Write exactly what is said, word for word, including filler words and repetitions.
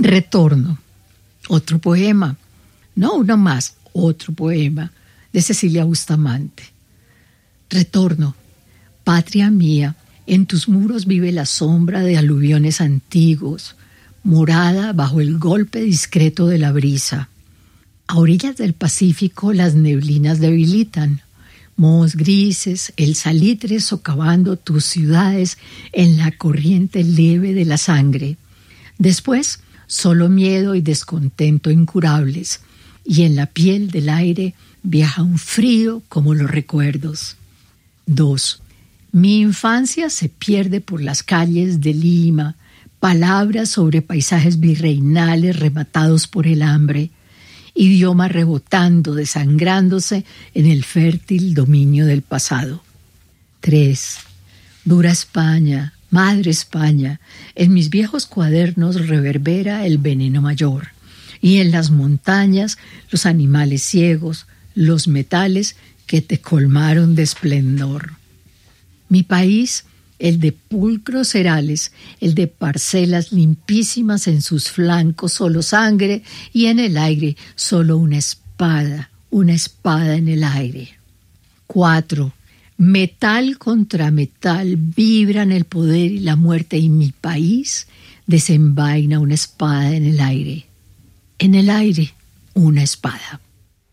Retorno, otro poema. No uno más, otro poema de Cecilia Bustamante. Retorno, patria mía, en tus muros vive la sombra de aluviones antiguos, morada bajo el golpe discreto de la brisa. A orillas del Pacífico las neblinas debilitan, mohos grises, el salitre socavando tus ciudades en la corriente leve de la sangre. Después, solo miedo y descontento incurables, y en la piel del aire viaja un frío como los recuerdos. dos. Mi infancia se pierde por las calles de Lima, palabras sobre paisajes virreinales rematados por el hambre, idioma rebotando, desangrándose en el fértil dominio del pasado. tres. Dura España, madre España, en mis viejos cuadernos reverbera el veneno mayor, y en las montañas los animales ciegos, los metales que te colmaron de esplendor. Mi país, el de pulcros cerales, el de parcelas limpísimas en sus flancos solo sangre y en el aire solo una espada, una espada en el aire. Cuatro. Metal contra metal vibran el poder y la muerte y mi país desenvaina una espada en el aire. En el aire, una espada.